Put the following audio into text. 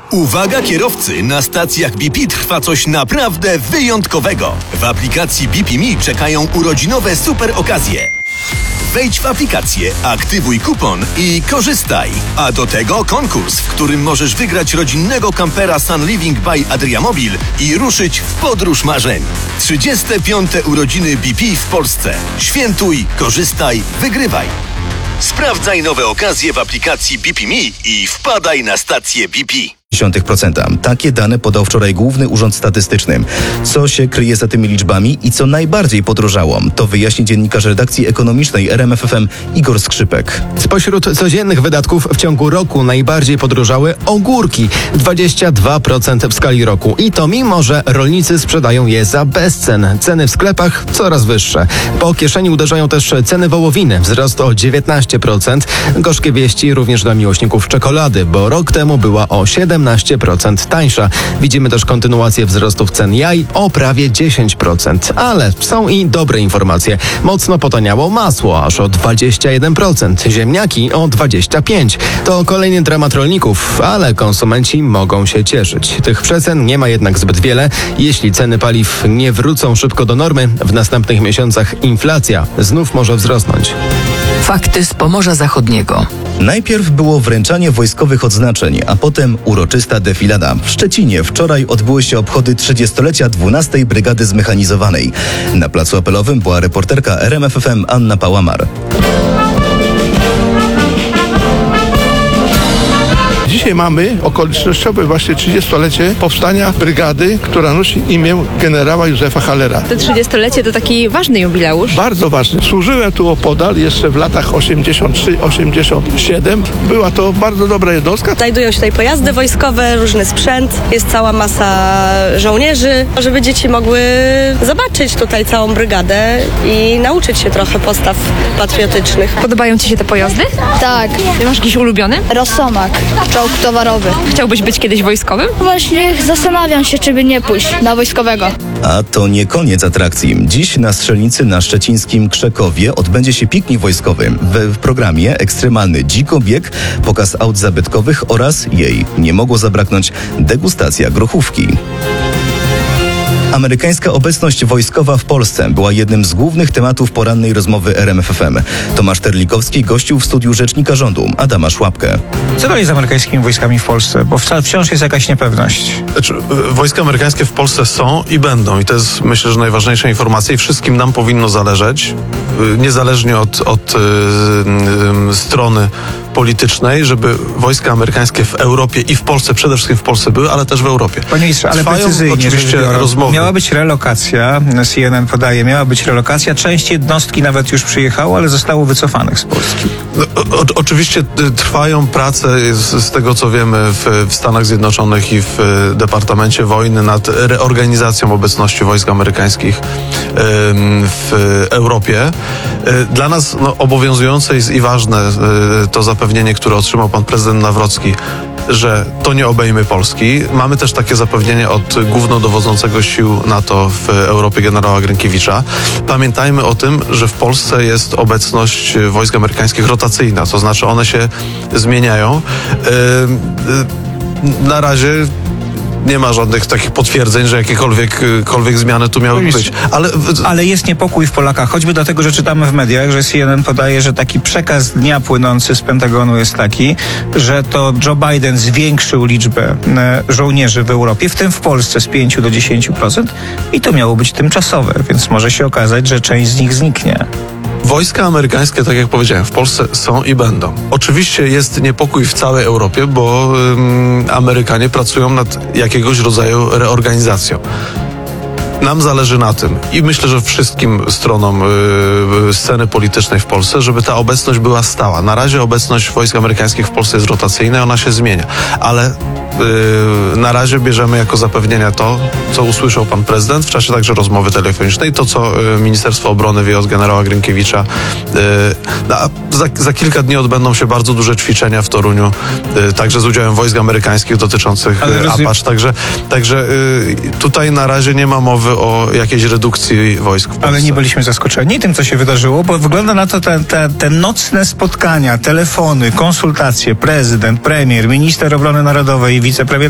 Uwaga kierowcy, na stacjach BP trwa coś naprawdę wyjątkowego. W aplikacji BP Me czekają urodzinowe super okazje. Wejdź w aplikację, aktywuj kupon i korzystaj. A do tego konkurs, w którym możesz wygrać rodzinnego kampera Sun Living by Adriamobil i ruszyć w podróż marzeń. 35. urodziny BP w Polsce. Świętuj, korzystaj, wygrywaj. Sprawdzaj nowe okazje w aplikacji BP Me i wpadaj na stację BP. 0,1%. Takie dane podał wczoraj Główny Urząd Statystyczny. Co się kryje za tymi liczbami i co najbardziej podrożało? To wyjaśni dziennikarz redakcji ekonomicznej RMF FM Igor Skrzypek. Spośród codziennych wydatków w ciągu roku najbardziej podrożały ogórki. 22% w skali roku. I to mimo, że rolnicy sprzedają je za bezcen. Ceny w sklepach coraz wyższe. Po kieszeni uderzają też ceny wołowiny. Wzrost o 19%. Gorzkie wieści również dla miłośników czekolady, bo rok temu była o 17% tańsza. Widzimy też kontynuację wzrostów cen jaj o prawie 10%. Ale są i dobre informacje. Mocno potaniało masło, aż o 21%. Ziemniaki o 25%. To kolejny dramat rolników, ale konsumenci mogą się cieszyć. Tych przecen nie ma jednak zbyt wiele. Jeśli ceny paliw nie wrócą szybko do normy, w następnych miesiącach inflacja znów może wzrosnąć. Fakty z Pomorza Zachodniego. Najpierw było wręczanie wojskowych odznaczeń, a potem uroczysta defilada. W Szczecinie wczoraj odbyły się obchody 30-lecia 12. Brygady Zmechanizowanej. Na placu apelowym była reporterka RMF FM Anna Pałamar. Dzisiaj mamy okolicznościowe właśnie 30-lecie powstania brygady, która nosi imię generała Józefa Hallera. To 30-lecie to taki ważny jubileusz. Bardzo ważny. Służyłem tu opodal jeszcze w latach 83-87. Była to bardzo dobra jednostka. Znajdują się tutaj pojazdy wojskowe, różny sprzęt, jest cała masa żołnierzy, żeby dzieci mogły zobaczyć tutaj całą brygadę i nauczyć się trochę postaw patriotycznych. Podobają Ci się te pojazdy? Tak. Ty masz jakiś ulubiony? Rosomak, czołg towarowy. Chciałbyś być kiedyś wojskowym? Właśnie zastanawiam się, czy by nie pójść na wojskowego. A to nie koniec atrakcji. Dziś na strzelnicy na szczecińskim Krzekowie odbędzie się piknik wojskowy. W programie ekstremalny dzikobieg, pokaz aut zabytkowych oraz jej nie mogło zabraknąć degustacja grochówki. Amerykańska obecność wojskowa w Polsce była jednym z głównych tematów porannej rozmowy RMF FM. Tomasz Terlikowski gościł w studiu rzecznika rządu Adama Szłapkę. Co dalej z amerykańskimi wojskami w Polsce? Bo wciąż jest jakaś niepewność. Wojska amerykańskie w Polsce są i będą. I to jest, myślę, że najważniejsza informacja i wszystkim nam powinno zależeć, niezależnie od strony politycznej, żeby wojska amerykańskie w Europie i w Polsce, przede wszystkim w Polsce były, ale też w Europie. Panie ministrze, ale precyzyjnie, oczywiście rozmowy. Miała być relokacja, CNN podaje, miała być relokacja. Część jednostki nawet już przyjechało, ale zostało wycofanych z Polski. Oczywiście trwają prace, z tego co wiemy, w Stanach Zjednoczonych i w Departamencie Wojny nad reorganizacją obecności wojsk amerykańskich w Europie. Dla nas obowiązujące jest i ważne to zapewnienie, które otrzymał pan prezydent Nawrocki, że to nie obejmie Polski. Mamy też takie zapewnienie od głównodowodzącego sił NATO w Europie generała Grynkiewicza. Pamiętajmy o tym, że w Polsce jest obecność wojsk amerykańskich rotacyjna, to znaczy one się zmieniają. Na razie nie ma żadnych takich potwierdzeń, że jakiekolwiek zmiany tu miały być. Ale jest niepokój w Polakach, choćby dlatego, że czytamy w mediach, że CNN podaje, że taki przekaz dnia płynący z Pentagonu jest taki, że to Joe Biden zwiększył liczbę żołnierzy w Europie, w tym w Polsce z 5 do 10% i to miało być tymczasowe, więc może się okazać, że część z nich zniknie. Wojska amerykańskie, tak jak powiedziałem, w Polsce są i będą. Oczywiście jest niepokój w całej Europie, bo Amerykanie pracują nad jakiegoś rodzaju reorganizacją. Nam zależy na tym i myślę, że wszystkim stronom sceny politycznej w Polsce, żeby ta obecność była stała. Na razie obecność wojsk amerykańskich w Polsce jest rotacyjna i ona się zmienia, ale na razie bierzemy jako zapewnienia to, co usłyszał pan prezydent w czasie także rozmowy telefonicznej, to co Ministerstwo Obrony wie od generała Grynkiewicza. Za kilka dni odbędą się bardzo duże ćwiczenia w Toruniu, także z udziałem wojsk amerykańskich dotyczących Apache. Także tutaj na razie nie ma mowy o jakiejś redukcji wojsk w Polsce. Ale nie byliśmy zaskoczeni tym, co się wydarzyło, bo wygląda na to te nocne spotkania, telefony, konsultacje, prezydent, premier, minister obrony narodowej i wicepremier